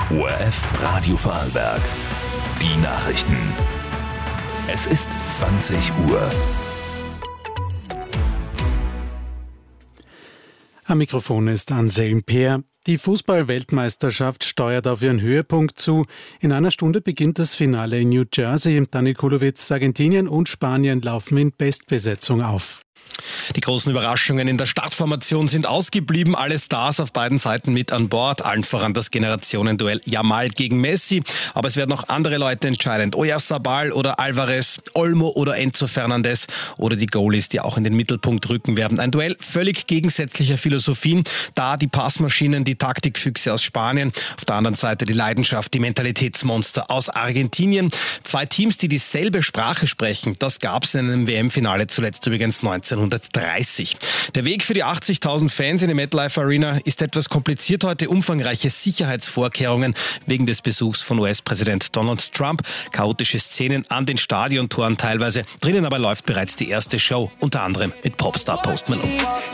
ORF Radio Vorarlberg. Die Nachrichten. Es ist 20 Uhr. Am Mikrofon ist Anselm Peer. Die Fußball-Weltmeisterschaft steuert auf ihren Höhepunkt zu. In einer Stunde beginnt das Finale in New Jersey. Daniel Kulowitz, Argentinien und Spanien laufen in Bestbesetzung auf. Die großen Überraschungen in der Startformation sind ausgeblieben. Alle Stars auf beiden Seiten mit an Bord. Allen voran das Generationenduell Yamal gegen Messi. Aber es werden auch andere Leute entscheidend. Oyarzabal oder Alvarez, Olmo oder Enzo Fernandez oder die Goalies, die auch in den Mittelpunkt rücken werden. Ein Duell völlig gegensätzlicher Philosophien. Da die Passmaschinen, die Taktikfüchse aus Spanien. Auf der anderen Seite die Leidenschaft, die Mentalitätsmonster aus Argentinien. Zwei Teams, die dieselbe Sprache sprechen. Das gab es in einem WM-Finale zuletzt übrigens 1930. Der Weg für die 80.000 Fans in der MetLife Arena ist etwas kompliziert heute. Umfangreiche Sicherheitsvorkehrungen wegen des Besuchs von US-Präsident Donald Trump. Chaotische Szenen an den Stadiontoren teilweise. Drinnen aber läuft bereits die erste Show, unter anderem mit Popstar Post Malone.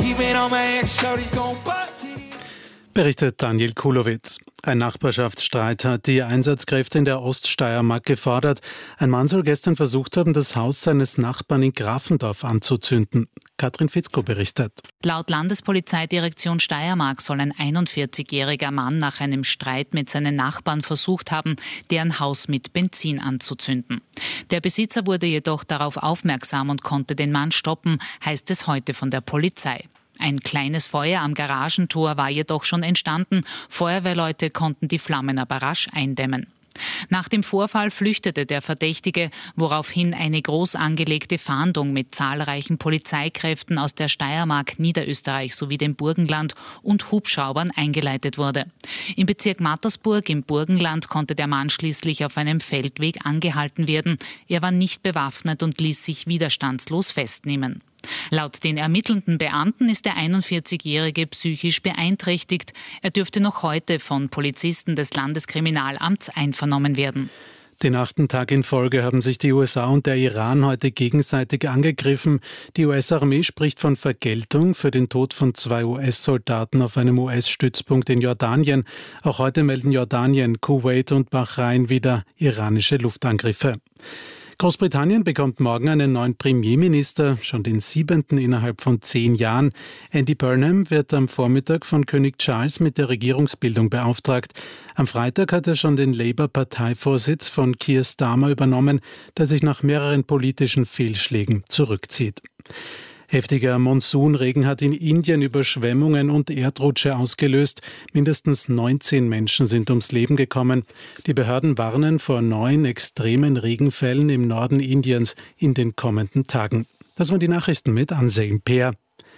Berichtet Daniel Kulowitz. Ein Nachbarschaftsstreit hat die Einsatzkräfte in der Oststeiermark gefordert. Ein Mann soll gestern versucht haben, das Haus seines Nachbarn in Grafendorf anzuzünden. Katrin Fitzko berichtet. Laut Landespolizeidirektion Steiermark soll ein 41-jähriger Mann nach einem Streit mit seinen Nachbarn versucht haben, deren Haus mit Benzin anzuzünden. Der Besitzer wurde jedoch darauf aufmerksam und konnte den Mann stoppen, heißt es heute von der Polizei. Ein kleines Feuer am Garagentor war jedoch schon entstanden. Feuerwehrleute konnten die Flammen aber rasch eindämmen. Nach dem Vorfall flüchtete der Verdächtige, woraufhin eine groß angelegte Fahndung mit zahlreichen Polizeikräften aus der Steiermark, Niederösterreich sowie dem Burgenland und Hubschraubern eingeleitet wurde. Im Bezirk Mattersburg im Burgenland konnte der Mann schließlich auf einem Feldweg angehalten werden. Er war nicht bewaffnet und ließ sich widerstandslos festnehmen. Laut den ermittelnden Beamten ist der 41-Jährige psychisch beeinträchtigt. Er dürfte noch heute von Polizisten des Landeskriminalamts einvernommen werden. Den 8. Tag in Folge haben sich die USA und der Iran heute gegenseitig angegriffen. Die US-Armee spricht von Vergeltung für den Tod von 2 US-Soldaten auf einem US-Stützpunkt in Jordanien. Auch heute melden Jordanien, Kuwait und Bahrain wieder iranische Luftangriffe. Großbritannien bekommt morgen einen neuen Premierminister, schon den 7. innerhalb von 10 Jahren. Andy Burnham wird am Vormittag von König Charles mit der Regierungsbildung beauftragt. Am Freitag hat er schon den Labour-Parteivorsitz von Keir Starmer übernommen, der sich nach mehreren politischen Fehlschlägen zurückzieht. Heftiger Monsunregen hat in Indien Überschwemmungen und Erdrutsche ausgelöst. Mindestens 19 Menschen sind ums Leben gekommen. Die Behörden warnen vor 9 extremen Regenfällen im Norden Indiens in den kommenden Tagen. Das waren die Nachrichten mit Anselm Peer.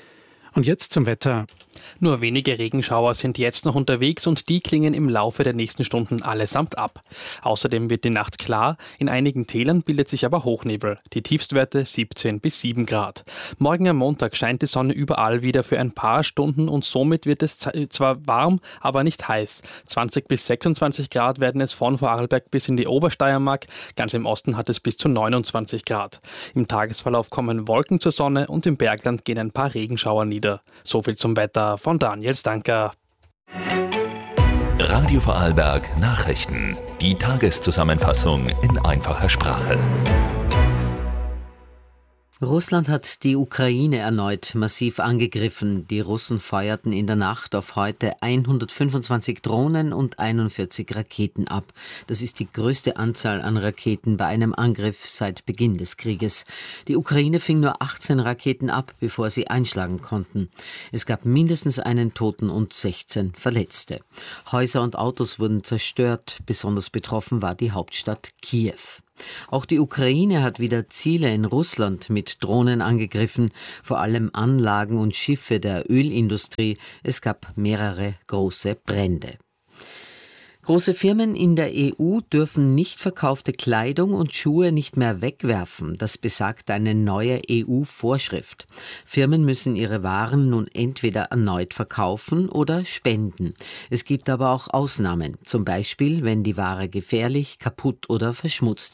Und jetzt zum Wetter. Nur wenige Regenschauer sind jetzt noch unterwegs und die klingen im Laufe der nächsten Stunden allesamt ab. Außerdem wird die Nacht klar, in einigen Tälern bildet sich aber Hochnebel. Die Tiefstwerte 17 bis 7 Grad. Morgen am Montag scheint die Sonne überall wieder für ein paar Stunden und somit wird es zwar warm, aber nicht heiß. 20 bis 26 Grad werden es von Vorarlberg bis in die Obersteiermark. Ganz im Osten hat es bis zu 29 Grad. Im Tagesverlauf kommen Wolken zur Sonne und im Bergland gehen ein paar Regenschauer nieder. So viel zum Wetter von Daniel Stanker. Radio Vorarlberg Nachrichten. Die Tageszusammenfassung in einfacher Sprache. Russland hat die Ukraine erneut massiv angegriffen. Die Russen feuerten in der Nacht auf heute 125 Drohnen und 41 Raketen ab. Das ist die größte Anzahl an Raketen bei einem Angriff seit Beginn des Krieges. Die Ukraine fing nur 18 Raketen ab, bevor sie einschlagen konnten. Es gab mindestens einen Toten und 16 Verletzte. Häuser und Autos wurden zerstört. Besonders betroffen war die Hauptstadt Kiew. Auch die Ukraine hat wieder Ziele in Russland mit Drohnen angegriffen, vor allem Anlagen und Schiffe der Ölindustrie. Es gab mehrere große Brände. Große Firmen in der EU dürfen nicht verkaufte Kleidung und Schuhe nicht mehr wegwerfen. Das besagt eine neue EU-Vorschrift. Firmen müssen ihre Waren nun entweder erneut verkaufen oder spenden. Es gibt aber auch Ausnahmen, zum Beispiel, wenn die Ware gefährlich, kaputt oder verschmutzt ist.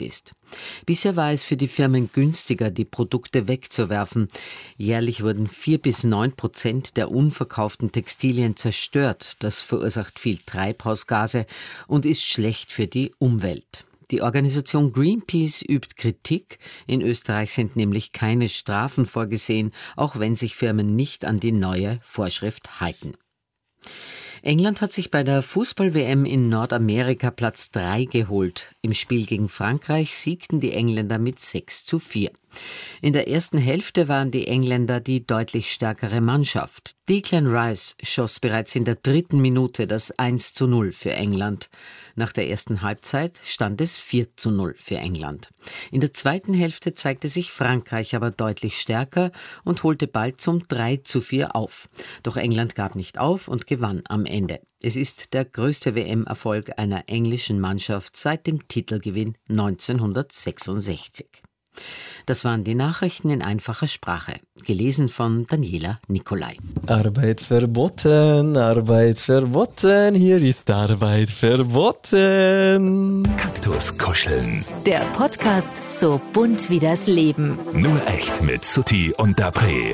Bisher war es für die Firmen günstiger, die Produkte wegzuwerfen. Jährlich wurden 4-9% der unverkauften Textilien zerstört. Das verursacht viel Treibhausgase und ist schlecht für die Umwelt. Die Organisation Greenpeace übt Kritik. In Österreich sind nämlich keine Strafen vorgesehen, auch wenn sich Firmen nicht an die neue Vorschrift halten. England hat sich bei der Fußball-WM in Nordamerika Platz 3 geholt. Im Spiel gegen Frankreich siegten die Engländer mit 6:4. In der ersten Hälfte waren die Engländer die deutlich stärkere Mannschaft. Declan Rice schoss bereits in der 3. Minute das 1:0 für England. Nach der ersten Halbzeit stand es 4:0 für England. In der zweiten Hälfte zeigte sich Frankreich aber deutlich stärker und holte bald zum 3:4 auf. Doch England gab nicht auf und gewann am Ende. Es ist der größte WM-Erfolg einer englischen Mannschaft seit dem Titelgewinn 1966. Das waren die Nachrichten in einfacher Sprache, gelesen von Daniela Nicolai. Arbeit verboten, hier ist Arbeit verboten. Kaktus kuscheln. Der Podcast so bunt wie das Leben. Nur echt mit Sutti und Dapré.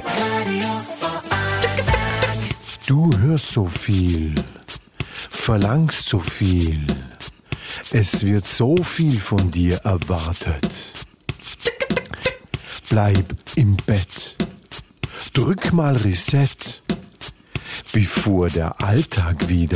Du hörst so viel, verlangst so viel. Es wird so viel von dir erwartet. Bleib im Bett. Drück mal Reset, bevor der Alltag wieder